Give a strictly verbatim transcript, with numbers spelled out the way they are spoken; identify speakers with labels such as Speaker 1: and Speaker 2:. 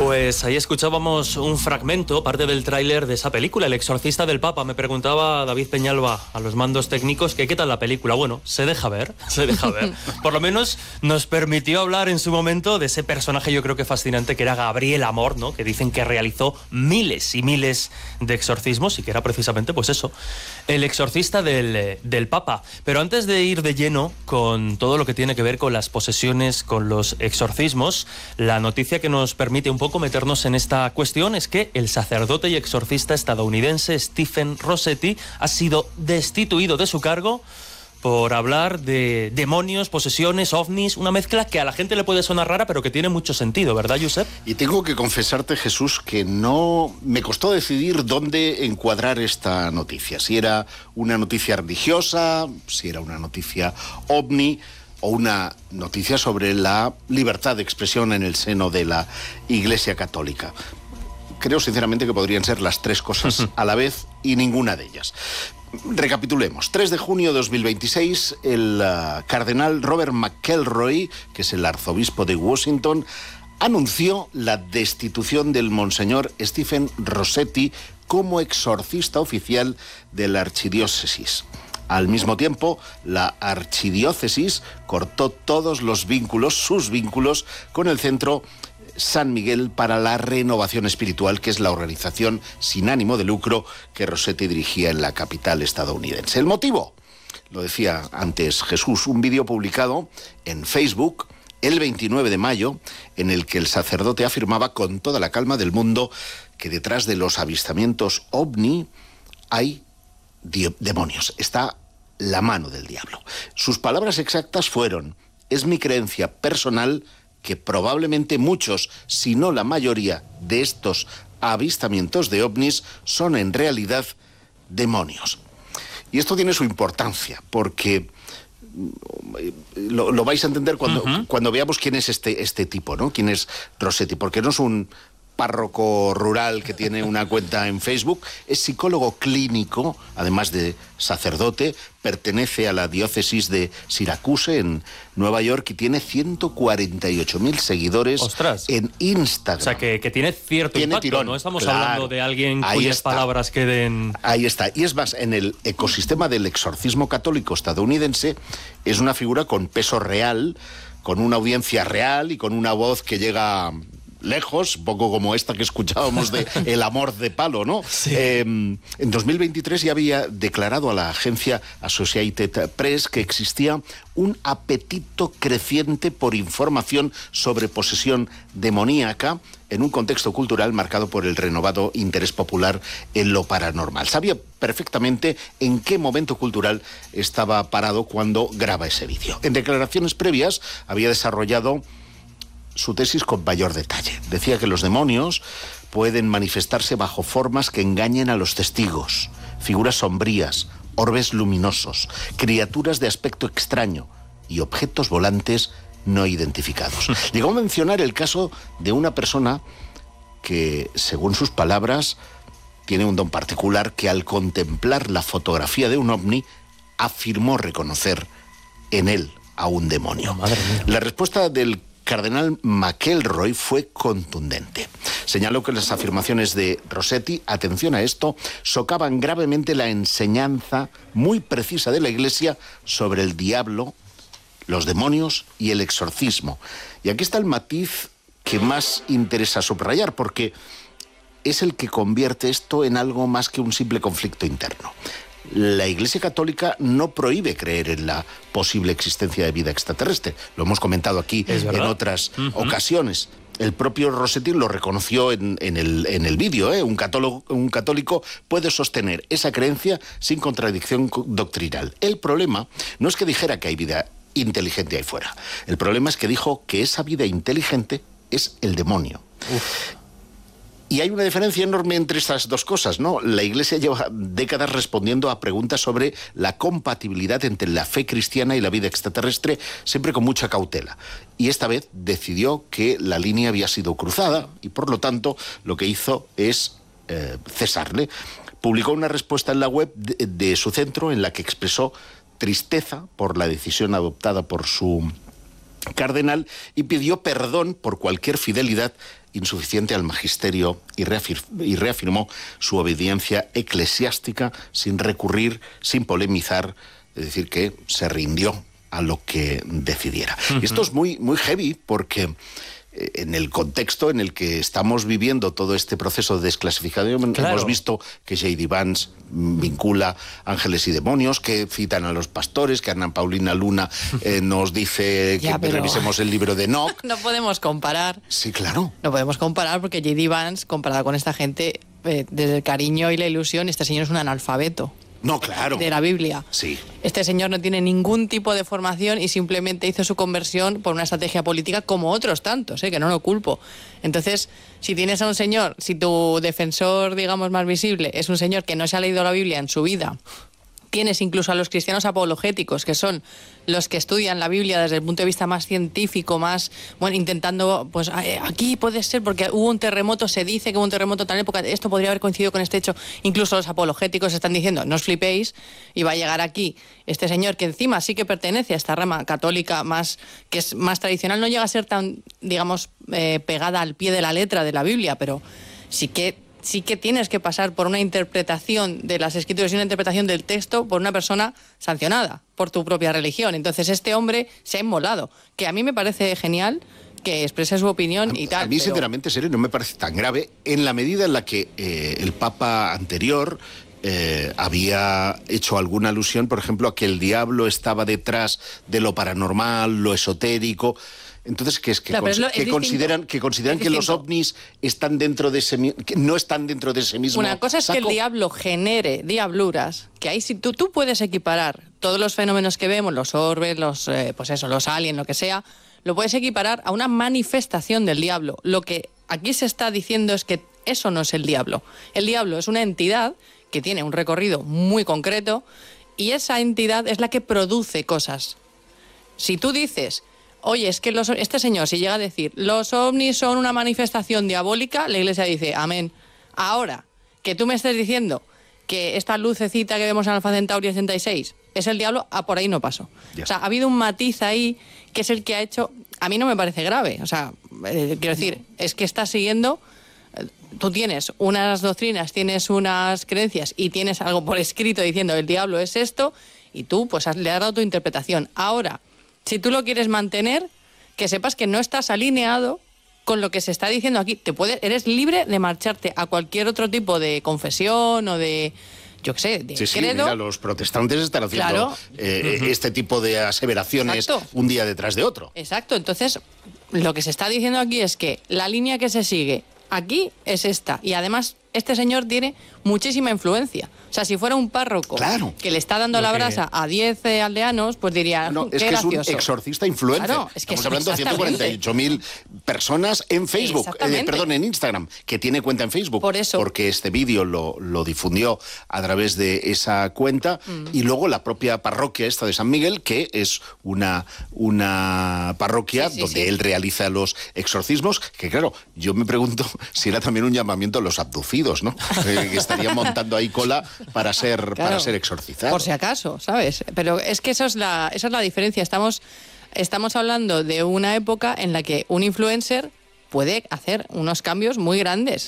Speaker 1: Pues ahí escuchábamos un fragmento, parte del tráiler de esa película, El exorcista del Papa. Me preguntaba David Peñalba a los mandos técnicos que qué tal la película. Bueno, se deja ver, se deja ver. Por lo menos nos permitió hablar en su momento de ese personaje, yo creo que fascinante, que era Gabriel Amor, ¿no? Que dicen que realizó miles y miles de exorcismos y que era precisamente, pues eso, el exorcista del, del Papa. Pero antes de ir de lleno con todo lo que tiene que ver con las posesiones, con los exorcismos, la noticia que nos permite un poco meternos en esta cuestión es que el sacerdote y exorcista estadounidense Stephen Rossetti ha sido destituido de su cargo por hablar de demonios, posesiones, ovnis, una mezcla que a la gente le puede sonar rara, pero que tiene mucho sentido, ¿verdad, Josep?
Speaker 2: Y tengo que confesarte, Jesús, que no me costó decidir dónde encuadrar esta noticia. Si era una noticia religiosa, si era una noticia ovni o una noticia sobre la libertad de expresión en el seno de la Iglesia Católica. Creo sinceramente que podrían ser las tres cosas a la vez y ninguna de ellas. Recapitulemos. tres de junio de dos mil veintiséis, el uh, cardenal Robert McElroy, que es el arzobispo de Washington, anunció la destitución del monseñor Stephen Rossetti como exorcista oficial de la archidiócesis. Al mismo tiempo, la archidiócesis cortó todos los vínculos, sus vínculos, con el Centro San Miguel para la Renovación Espiritual, que es la organización sin ánimo de lucro que Rossetti dirigía en la capital estadounidense. ¿El motivo? Lo decía antes Jesús, un vídeo publicado en Facebook el veintinueve de mayo, en el que el sacerdote afirmaba con toda la calma del mundo que detrás de los avistamientos ovni hay demonios, está la mano del diablo. Sus palabras exactas fueron: es mi creencia personal que probablemente muchos, si no la mayoría, de estos avistamientos de ovnis son en realidad demonios. Y esto tiene su importancia, porque lo, lo vais a entender cuando, uh-huh. cuando veamos quién es este, este tipo, ¿no? Quién es Rossetti, porque no es un párroco rural que tiene una cuenta en Facebook, es psicólogo clínico, además de sacerdote, pertenece a la diócesis de Syracuse en Nueva York y tiene ciento cuarenta y ocho mil seguidores
Speaker 1: Ostras.
Speaker 2: en Instagram.
Speaker 1: O sea, que, que tiene cierto
Speaker 2: tiene
Speaker 1: impacto,
Speaker 2: tirón.
Speaker 1: No estamos
Speaker 2: Claro.
Speaker 1: hablando de alguien
Speaker 2: Ahí
Speaker 1: cuyas
Speaker 2: está.
Speaker 1: palabras queden...
Speaker 2: Ahí está. Y es más, en el ecosistema del exorcismo católico estadounidense es una figura con peso real, con una audiencia real y con una voz que llega lejos, un poco como esta que escuchábamos de El amor de palo, ¿no?
Speaker 1: Sí.
Speaker 2: Eh, en dos mil veintitrés ya había declarado a la agencia Associated Press que existía un apetito creciente por información sobre posesión demoníaca en un contexto cultural marcado por el renovado interés popular en lo paranormal. Sabía perfectamente en qué momento cultural estaba parado cuando graba ese vídeo. En declaraciones previas había desarrollado su tesis con mayor detalle. Decía que los demonios pueden manifestarse bajo formas que engañen a los testigos, figuras sombrías, orbes luminosos, criaturas de aspecto extraño y objetos volantes no identificados. Llegó a mencionar el caso de una persona que, según sus palabras, tiene un don particular que al contemplar la fotografía de un ovni afirmó reconocer en él a un demonio.
Speaker 1: Oh, madre mía.
Speaker 2: La respuesta del cardenal McElroy fue contundente. Señaló que las afirmaciones de Rossetti, atención a esto, socavan gravemente la enseñanza muy precisa de la Iglesia sobre el diablo, los demonios y el exorcismo. Y aquí está el matiz que más interesa subrayar, porque es el que convierte esto en algo más que un simple conflicto interno. La Iglesia Católica no prohíbe creer en la posible existencia de vida extraterrestre. Lo hemos comentado aquí en otras uh-huh. ocasiones. El propio Rossetti lo reconoció en, en el, en el vídeo. ¿eh? Un, católico, un católico puede sostener esa creencia sin contradicción doctrinal. El problema no es que dijera que hay vida inteligente ahí fuera. El problema es que dijo que esa vida inteligente es el demonio. Uf. Y hay una diferencia enorme entre estas dos cosas, ¿no? La Iglesia lleva décadas respondiendo a preguntas sobre la compatibilidad entre la fe cristiana y la vida extraterrestre, siempre con mucha cautela. Y esta vez decidió que la línea había sido cruzada y, por lo tanto, lo que hizo es eh, cesarle. Publicó una respuesta en la web de, de su centro en la que expresó tristeza por la decisión adoptada por su cardenal y pidió perdón por cualquier fidelidad insuficiente al magisterio y, reafir y reafirmó su obediencia eclesiástica sin recurrir, sin polemizar, es decir, que se rindió a lo que decidiera. Uh-huh. Y esto es muy, muy heavy porque en el contexto en el que estamos viviendo todo este proceso de desclasificación, claro. hemos visto que J D. Vance vincula ángeles y demonios, que citan a los pastores, que Ana Paulina Luna eh, nos dice que ya, pero... revisemos el libro de Enoch.
Speaker 3: No podemos comparar.
Speaker 2: Sí, claro.
Speaker 3: No podemos comparar porque J D. Vance, comparado con esta gente, eh, desde el cariño y la ilusión, este señor es un analfabeto.
Speaker 2: No, claro.
Speaker 3: De la Biblia.
Speaker 2: Sí.
Speaker 3: Este señor no tiene ningún tipo de formación y simplemente hizo su conversión por una estrategia política como otros tantos, ¿eh? Que no lo culpo. Entonces, si tienes a un señor, si tu defensor, digamos, más visible es un señor que no se ha leído la Biblia en su vida, tienes incluso a los cristianos apologéticos, que son los que estudian la Biblia desde el punto de vista más científico, más, bueno, intentando, pues aquí puede ser porque hubo un terremoto, se dice que hubo un terremoto en tal época, esto podría haber coincidido con este hecho. Incluso los apologéticos están diciendo, no os flipéis, y va a llegar aquí este señor que encima sí que pertenece a esta rama católica más, que es más tradicional, no llega a ser tan, digamos, eh, pegada al pie de la letra de la Biblia, pero sí que sí que tienes que pasar por una interpretación de las escrituras y una interpretación del texto por una persona sancionada por tu propia religión. Entonces este hombre se ha inmolado, que a mí me parece genial que exprese su opinión
Speaker 2: a,
Speaker 3: y tal.
Speaker 2: A mí,
Speaker 3: pero...
Speaker 2: sinceramente, serio, no me parece tan grave en la medida en la que eh, el Papa anterior eh, había hecho alguna alusión, por ejemplo, a que el diablo estaba detrás de lo paranormal, lo esotérico. Entonces, ¿qué es? Que, claro, cons es lo, es que consideran, que, consideran que los ovnis están dentro de ese, que no están dentro de ese mismo
Speaker 3: Una cosa es
Speaker 2: saco.
Speaker 3: Que el diablo genere diabluras, que ahí si tú, tú puedes equiparar todos los fenómenos que vemos, los orbes, los, eh, pues eso, los aliens, lo que sea, lo puedes equiparar a una manifestación del diablo. Lo que aquí se está diciendo es que eso no es el diablo. El diablo es una entidad que tiene un recorrido muy concreto y esa entidad es la que produce cosas. Si tú dices... Oye, es que los, este señor, si llega a decir, los ovnis son una manifestación diabólica, la Iglesia dice, amén. Ahora, que tú me estés diciendo que esta lucecita que vemos en Alfa Centauri ochenta y seis es el diablo, ah, por ahí no paso. Ya. O sea, ha habido un matiz ahí que es el que ha hecho... A mí no me parece grave. O sea, eh, quiero decir, es que estás siguiendo... Eh, tú tienes unas doctrinas, tienes unas creencias y tienes algo por escrito diciendo el diablo es esto y tú pues has, le has dado tu interpretación. Ahora... Si tú lo quieres mantener, que sepas que no estás alineado con lo que se está diciendo aquí. Te puedes, eres libre de marcharte a cualquier otro tipo de confesión o de, yo qué sé, de
Speaker 2: sí, sí,
Speaker 3: credo.
Speaker 2: Mira, los protestantes están haciendo
Speaker 3: claro.
Speaker 2: eh, uh-huh. este tipo de aseveraciones Exacto. un día detrás de otro.
Speaker 3: Exacto. Entonces, lo que se está diciendo aquí es que la línea que se sigue aquí es esta. Y además, este señor tiene muchísima influencia. O sea, si fuera un párroco
Speaker 2: claro.
Speaker 3: que le está dando la brasa a diez eh, aldeanos, pues diría,
Speaker 2: no,
Speaker 3: qué
Speaker 2: es que
Speaker 3: gracioso.
Speaker 2: Es un exorcista influencer.
Speaker 3: Claro, es que
Speaker 2: Estamos hablando de ciento cuarenta y ocho mil personas en Facebook, eh, perdón, en Instagram, que tiene cuenta en Facebook.
Speaker 3: Por eso.
Speaker 2: Porque este vídeo lo, lo difundió a través de esa cuenta. Mm. Y luego la propia parroquia esta de San Miguel, que es una, una parroquia sí, sí, donde sí. él realiza los exorcismos, que claro, yo me pregunto si era también un llamamiento a los abducidos, ¿no? eh, que estarían montando ahí cola para ser, claro, para ser exorcizados.
Speaker 3: Por si acaso, ¿sabes? Pero es que eso es la, esa es la diferencia. Estamos, estamos hablando de una época en la que un influencer puede hacer unos cambios muy grandes.